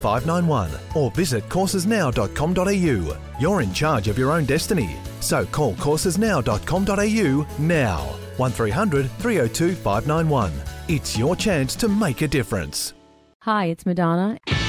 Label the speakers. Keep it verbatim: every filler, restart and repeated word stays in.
Speaker 1: five nine one or visit courses now dot com dot a u. You're in charge of your own destiny. So call courses now dot com dot a u now. one three hundred three oh two five nine one. It's your chance to make a difference.
Speaker 2: Hi, it's Madonna.